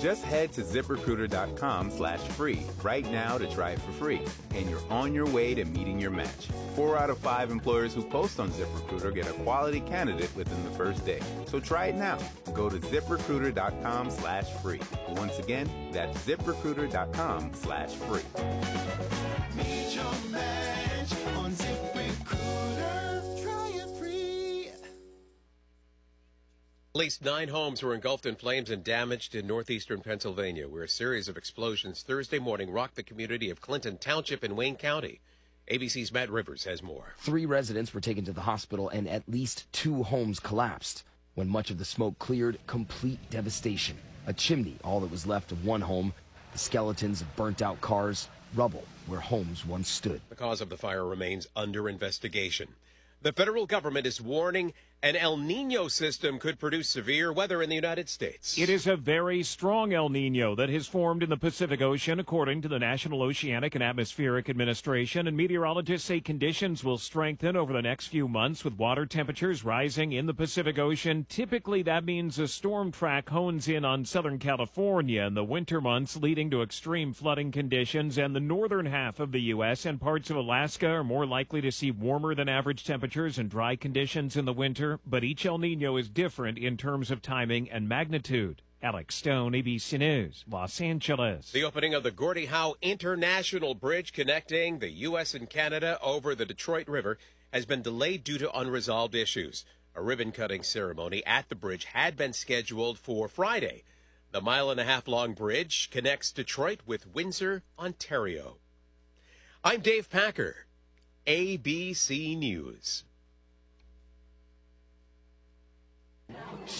Just head to ZipRecruiter.com/free right now to try it for free, and you're on your way to meeting your match. 4 out of 5 employers who post on ZipRecruiter get a quality candidate within the first day. So try it now. Go to ZipRecruiter.com/free. Once again, that's ZipRecruiter.com/free. Meet your match on ZipRecruiter. Try it free. At least 9 homes were engulfed in flames and damaged in northeastern Pennsylvania, where a series of explosions Thursday morning rocked the community of Clinton Township in Wayne County. ABC's Matt Rivers has more. 3 residents were taken to the hospital and at least 2 homes collapsed. When much of the smoke cleared, complete devastation. A chimney, all that was left of one home, the skeletons of burnt-out cars, rubble where homes once stood. The cause of the fire remains under investigation. The federal government is warning an El Nino system could produce severe weather in the United States. It is a very strong El Nino that has formed in the Pacific Ocean, according to the National Oceanic and Atmospheric Administration. And meteorologists say conditions will strengthen over the next few months with water temperatures rising in the Pacific Ocean. Typically, that means a storm track hones in on Southern California in the winter months, leading to extreme flooding conditions. And the northern half of the U.S. and parts of Alaska are more likely to see warmer than average temperatures and dry conditions in the winter. But each El Nino is different in terms of timing and magnitude. Alex Stone, ABC News, Los Angeles. The opening of the Gordie Howe International Bridge connecting the U.S. and Canada over the Detroit River has been delayed due to unresolved issues. A ribbon-cutting ceremony at the bridge had been scheduled for Friday. The 1.5-mile-long bridge connects Detroit with Windsor, Ontario. I'm Dave Packer, ABC News.